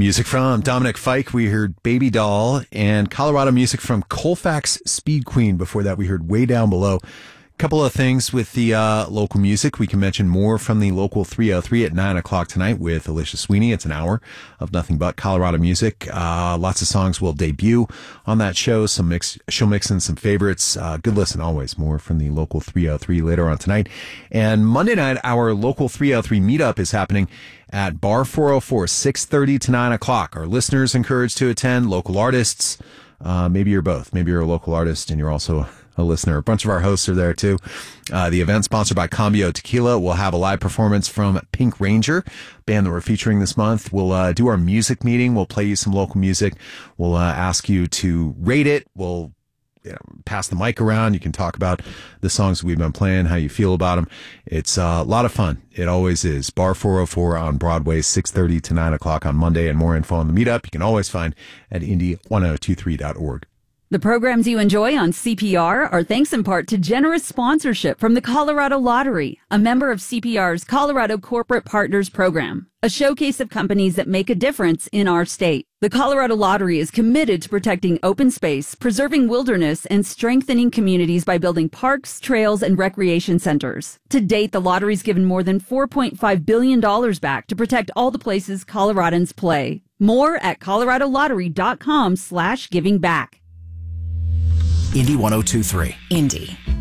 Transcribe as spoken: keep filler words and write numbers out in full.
Music from Dominic Fike. We heard Baby Doll, and Colorado music from Colfax Speed Queen. Before that, we heard Way Down Below. Couple of things with the uh, local music. We can mention more from the local three oh three at nine o'clock tonight with Alicia Sweeney. It's an hour of nothing but Colorado music. Uh, lots of songs will debut on that show. Some mix, she'll mix in some favorites. Uh, good listen always. More from the local three oh three later on tonight. And Monday night, our local three oh three meetup is happening at Bar four oh four, six thirty to nine o'clock. Our listeners encouraged to attend, local artists. Uh, maybe you're both. Maybe you're a local artist and you're also a listener. A bunch of our hosts are there too. Uh, the event sponsored by Cambio Tequila will have a live performance from Pink Ranger, band that we're featuring this month. We'll uh, do our music meeting. We'll play you some local music. We'll uh, ask you to rate it. We'll you know, pass the mic around. You can talk about the songs we've been playing, how you feel about them. It's uh, a lot of fun. It always is. Bar four oh four on Broadway, six thirty to nine o'clock on Monday. And more info on the meetup you can always find at indie ten twenty-three dot org. The programs you enjoy on C P R are thanks in part to generous sponsorship from the Colorado Lottery, a member of C P R's Colorado Corporate Partners Program, a showcase of companies that make a difference in our state. The Colorado Lottery is committed to protecting open space, preserving wilderness, and strengthening communities by building parks, trails, and recreation centers. To date, the lottery's given more than four point five billion dollars back to protect all the places Coloradans play. More at colorado lottery dot com slash giving back. Indie ten twenty-three. Indie